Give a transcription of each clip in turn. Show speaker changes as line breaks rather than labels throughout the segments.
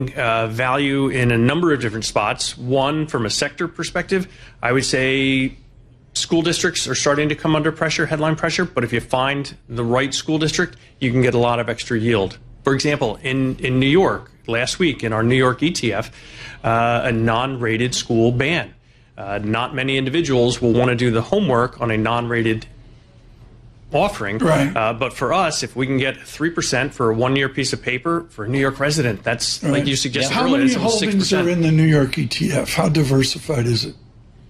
value in a number of different spots. One, from a sector perspective, I would say school districts are starting to come under pressure, headline pressure, but if you find the right school district, you can get a lot of extra yield. For example, in New York, last week in our New York ETF, a non-rated school ban. Not many individuals will want to do the homework on a non-rated offering.
Right.
But for us, if we can get 3% for a one-year piece of paper for a New York resident, that's, like you suggested
How
earlier,
many
it's almost
holdings
6%.
are in the New York ETF? How diversified is it?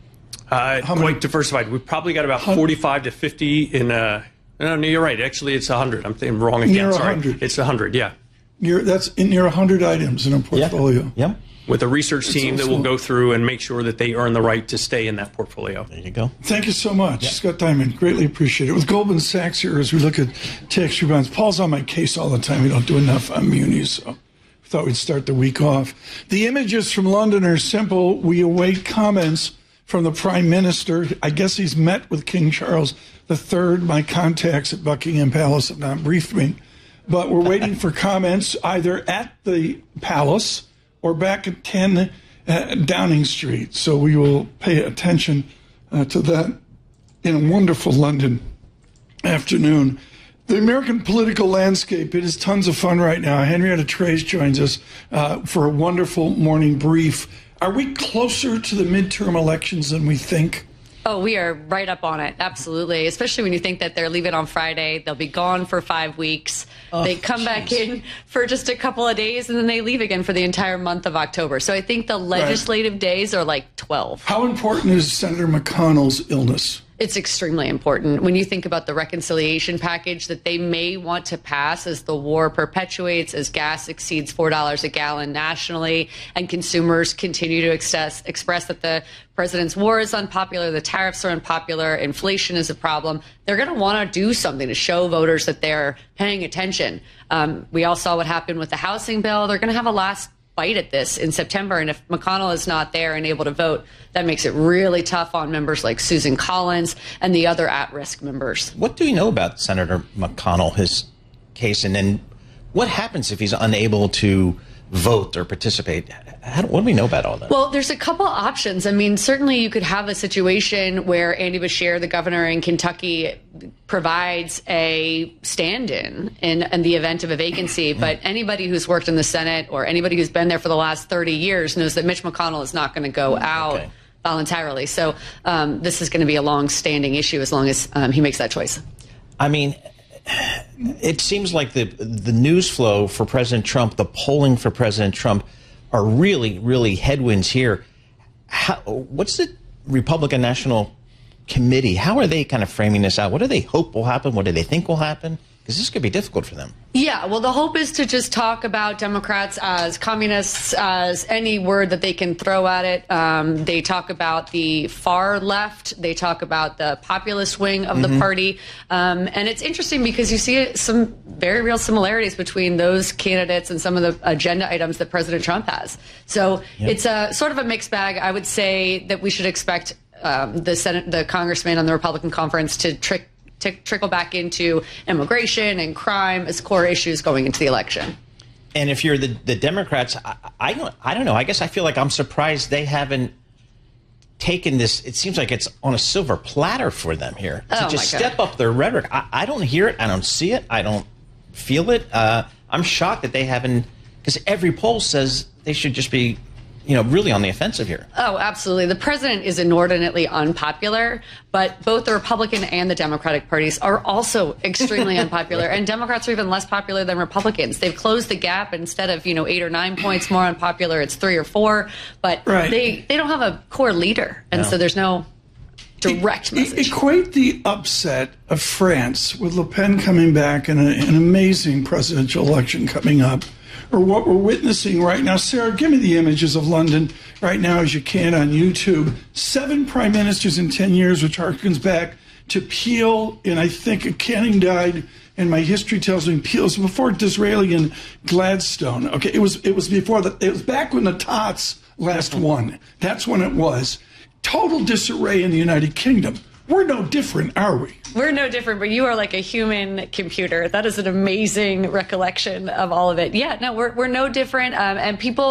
Quite diversified. We've probably got about 45 to 50 in no, you're right. Actually, it's 100. I'm wrong again.
Near
Sorry.
100.
It's 100, yeah.
That's near 100 items in a portfolio.
Yeah.
With a research team that will go through and make sure that they earn the right to stay in that portfolio.
There you go.
Thank you so much, Scott Diamond. Greatly appreciate it. With Goldman Sachs here, as we look at tax bonds, Paul's on my case all the time. We don't do enough on munis, so we thought we'd start the week off. The images from London are simple. We await comments from the Prime Minister. I guess he's met with King Charles III. My contacts at Buckingham Palace have not briefed me. But we're waiting for comments either at the palace or back at 10 Downing Street. So we will pay attention to that in a wonderful London afternoon. The American political landscape, it is tons of fun right now. Henrietta Trace joins us for a wonderful morning brief. Are we closer to the midterm elections than we think?
Oh, we are right up on it. Absolutely. Especially when you think that they're leaving on Friday. They'll be gone for 5 weeks. They come back in for just a couple of days, and then they leave again for the entire month of October. So I think the legislative days are like 12.
How important is Senator McConnell's illness?
It's extremely important when you think about the reconciliation package that they may want to pass as the war perpetuates, as gas exceeds $4 a gallon nationally, and consumers continue to express that the president's war is unpopular, the tariffs are unpopular, inflation is a problem. They're going to want to do something to show voters that they're paying attention. We all saw what happened with the housing bill. They're going to have a last bite at this in September, and if McConnell is not there and able to vote, that makes it really tough on members like Susan Collins and the other at-risk members.
What do we know about Senator McConnell, his case, and then what happens if he's unable to vote or participate? What do we know about all that?
Well, there's a couple options. I mean, certainly you could have a situation where Andy Beshear, the governor in Kentucky, provides a stand-in in the event of a vacancy. But anybody who's worked in the Senate or anybody who's been there for the last 30 years knows that Mitch McConnell is not going to go out voluntarily. So this is going to be a long-standing issue as long as he makes that choice.
I mean, it seems like the news flow for President Trump, the polling for President Trump, are really, really headwinds here. What's the Republican National Committee? How are they kind of framing this out? What do they hope will happen? What do they think will happen? Because this could be difficult for them.
Yeah, well, the hope is to just talk about Democrats as communists, as any word that they can throw at it. They talk about the far left. They talk about the populist wing of the party. And it's interesting because you see some very real similarities between those candidates and some of the agenda items that President Trump has. So it's a sort of a mixed bag. I would say that we should expect the congressman on the Republican conference to trickle back into immigration and crime as core issues going into the election.
And if you're the Democrats, I don't know. I guess I feel like I'm surprised they haven't taken this. It seems like it's on a silver platter for them here to just step up their rhetoric. I don't hear it. I don't see it. I don't feel it. I'm shocked that they haven't, because every poll says they should just be, really on the offensive here.
Oh, absolutely. The president is inordinately unpopular, but both the Republican and the Democratic parties are also extremely unpopular. And Democrats are even less popular than Republicans. They've closed the gap. Instead of, 8 or 9 points more unpopular, it's 3 or 4. But they don't have a core leader. And so there's no direct message.
Equate the upset of France with Le Pen coming back and an amazing presidential election coming up, or what we're witnessing right now. Sarah, give me the images of London right now as you can on YouTube. 7 prime ministers in 10 years, which harkens back to Peel, and I think Canning died, and my history tells me Peel was before Disraeli and Gladstone. Okay, it was before it was back when the Tots last won. That's when it was. Total disarray in the United Kingdom. We're no different, are we?
We're no different, but you are like a human computer. That is an amazing recollection of all of it. Yeah, no, we're no different. And people